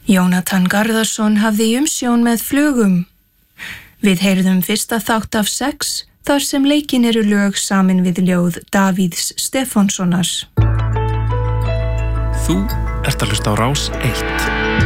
Jónatan Garðarsson hafði umsjón með Flugum. Við heyrðum fyrsta þátt af 6, þar sem leikin eru lög samin við ljóð Davíðs Stefánssonar. Þú ert að hlusta á Rás 1.